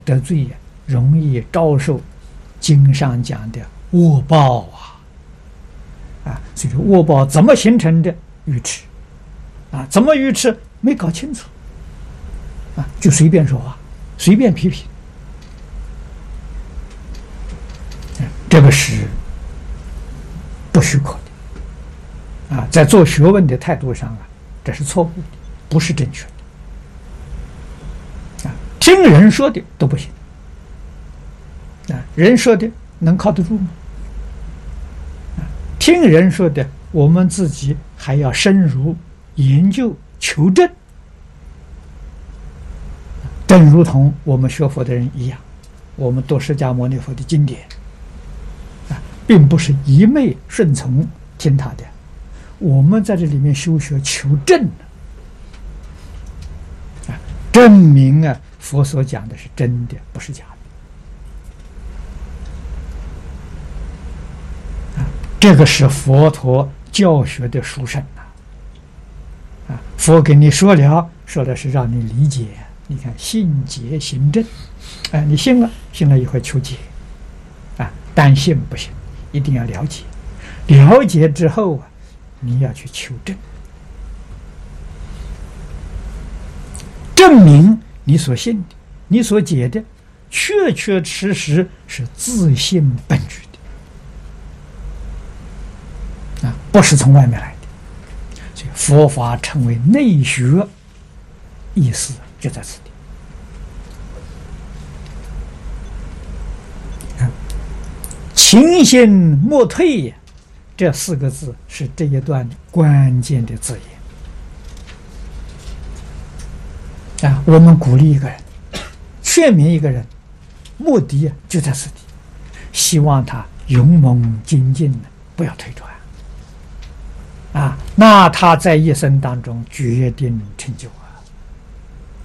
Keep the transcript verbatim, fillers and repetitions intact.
得罪呀，容易遭受经上讲的恶报啊！啊，所以说恶报怎么形成的？愚痴啊，怎么愚痴？没搞清楚啊，就随便说话，随便批评，这个是不许可的啊！在做学问的态度上啊，这是错误的，不是正确的啊！听人说的都不行啊，人说的能靠得住吗？啊，听人说的，我们自己还要深入研究求证，正如同我们学佛的人一样，我们读释迦牟尼佛的经典啊，并不是一昧顺从听他的，我们在这里面修学求证啊，证明啊佛所讲的是真的，不是假的啊，这个是佛陀教学的殊胜啊！啊，佛给你说了，说的是让你理解。你看，信解行证，哎，你信了，信了以后求解，啊，单信不行，一定要了解。了解之后啊，你要去求证，证明你所信的、你所解的，确确实实是自信本具的，啊，不是从外面来的。所以佛法称为内学，意思就在此地。勤信莫退，这四个字是这一段关键的字眼啊！我们鼓励一个人，劝勉一个人，目的就在此地，希望他勇猛精进，不要退转啊！那他在一生当中决定成就。